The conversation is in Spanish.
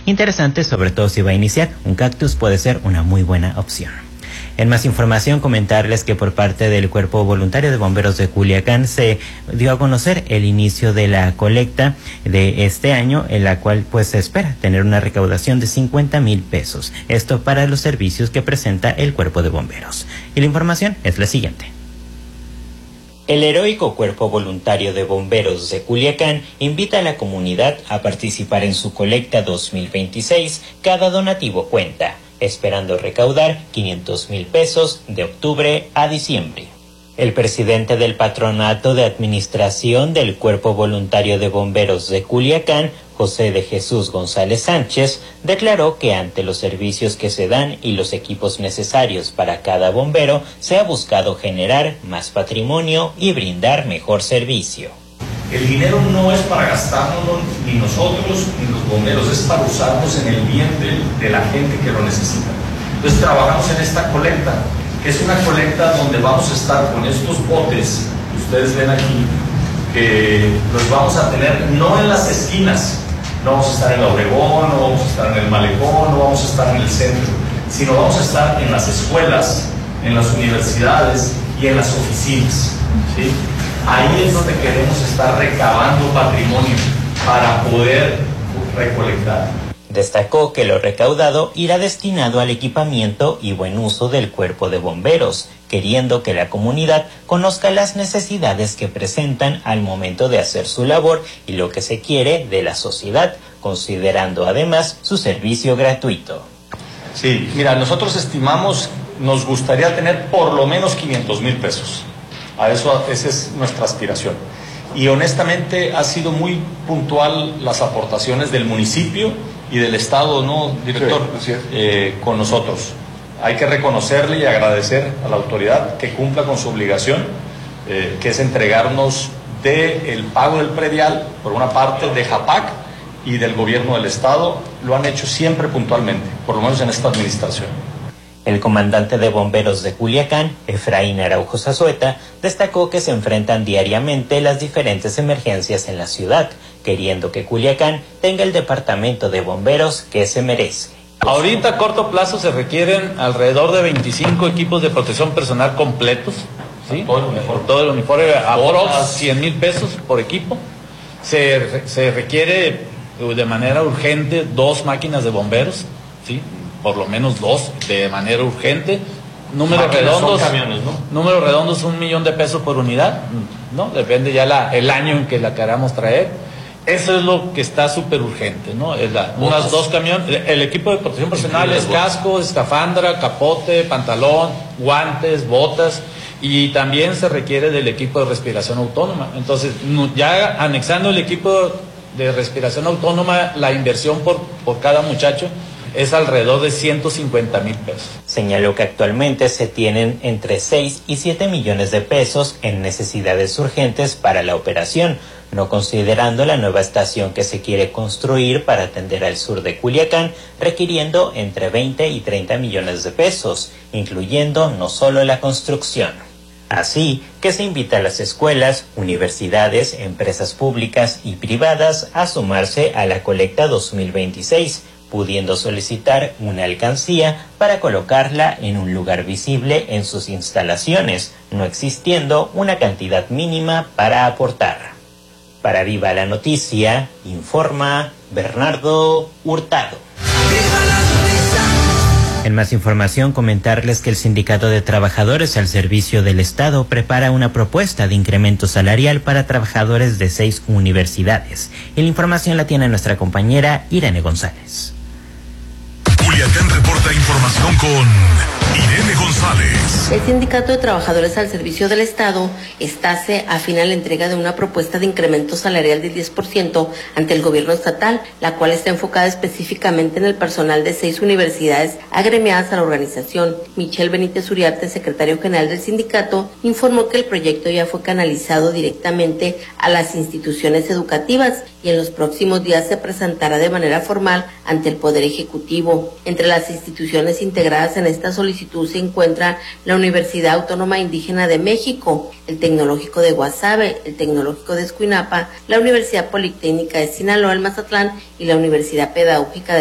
interesante, sobre todo si va a iniciar. Un cactus puede ser una muy buena opción. En más información, comentarles que por parte del Cuerpo Voluntario de Bomberos de Culiacán se dio a conocer el inicio de la colecta de este año, en la cual pues se espera tener una recaudación de 50,000 pesos. Esto para los servicios que presenta el Cuerpo de Bomberos. Y la información es la siguiente. El heroico Cuerpo Voluntario de Bomberos de Culiacán invita a la comunidad a participar en su colecta 2026. Cada donativo cuenta, esperando recaudar 500,000 pesos de octubre a diciembre. El presidente del Patronato de Administración del Cuerpo Voluntario de Bomberos de Culiacán, José de Jesús González Sánchez, declaró que ante los servicios que se dan y los equipos necesarios para cada bombero, se ha buscado generar más patrimonio y brindar mejor servicio. El dinero no es para gastarnos ni nosotros ni los bomberos, es para usarnos en el bien de la gente que lo necesita. Entonces trabajamos en esta colecta, que es una colecta donde vamos a estar con estos botes que ustedes ven aquí, que los vamos a tener no en las esquinas, no vamos a estar en la Obregón, no vamos a estar en el Malecón, no vamos a estar en el centro, sino vamos a estar en las escuelas, en las universidades y en las oficinas, ¿sí? Ahí es donde queremos estar recabando patrimonio para poder recolectar. Destacó que lo recaudado irá destinado al equipamiento y buen uso del Cuerpo de Bomberos, queriendo que la comunidad conozca las necesidades que presentan al momento de hacer su labor y lo que se quiere de la sociedad, considerando además su servicio gratuito. Sí, mira, nosotros estimamos, nos gustaría tener por lo menos 500,000 pesos. Esa es nuestra aspiración. Y honestamente ha sido muy puntual las aportaciones del municipio y del Estado, ¿no, director? Sí, con nosotros. Hay que reconocerle y agradecer a la autoridad que cumpla con su obligación, que es entregarnos del pago del predial, por una parte de JAPAC y del gobierno del Estado. Lo han hecho siempre puntualmente, por lo menos en esta administración. El comandante de bomberos de Culiacán, Efraín Araujo Zazueta, destacó que se enfrentan diariamente las diferentes emergencias en la ciudad, queriendo que Culiacán tenga el departamento de bomberos que se merece. Ahorita a corto plazo se requieren alrededor de 25 equipos de protección personal completos, ¿sí? Todo el uniforme, aprox 100,000 pesos por equipo. Se requiere de manera urgente 2 máquinas de bomberos, ¿sí? Por lo menos 2 de manera urgente. Números redondos, camiones, ¿no? Números redondos, 1,000,000 de pesos por unidad, ¿no? Depende ya el año en que la queramos traer. Eso es lo que está súper urgente, ¿no? Unas 2 camiones. El equipo de protección personal es casco, escafandra, capote, pantalón, guantes, botas. Y también se requiere del equipo de respiración autónoma. Entonces, ya anexando el equipo de respiración autónoma, la inversión por cada muchacho es alrededor de 150,000 pesos. Señaló que actualmente se tienen entre 6 y 7 millones de pesos en necesidades urgentes para la operación, no considerando la nueva estación que se quiere construir para atender al sur de Culiacán, requiriendo entre 20 y 30 millones de pesos, incluyendo no solo la construcción. Así que se invita a las escuelas, universidades, empresas públicas y privadas a sumarse a la colecta 2026, pudiendo solicitar una alcancía para colocarla en un lugar visible en sus instalaciones, no existiendo una cantidad mínima para aportar. Para Viva la Noticia, informa Bernardo Hurtado. En más información, comentarles que el Sindicato de Trabajadores al Servicio del Estado prepara una propuesta de incremento salarial para trabajadores de 6 universidades. Y la información la tiene nuestra compañera Irene González. Culiacán reporta información con Irene González. El Sindicato de Trabajadores al Servicio del Estado, STACE, afina la entrega de una propuesta de incremento salarial del 10% ante el gobierno estatal, la cual está enfocada específicamente en el personal de 6 universidades agremiadas a la organización. Michelle Benítez Uriarte, secretario general del sindicato, informó que el proyecto ya fue canalizado directamente a las instituciones educativas y en los próximos días se presentará de manera formal ante el Poder Ejecutivo. Entre las instituciones integradas en esta solicitud se encuentra la Universidad Autónoma Indígena de México, el Tecnológico de Guasave, el Tecnológico de Escuinapa, la Universidad Politécnica de Sinaloa, el Mazatlán y la Universidad Pedagógica de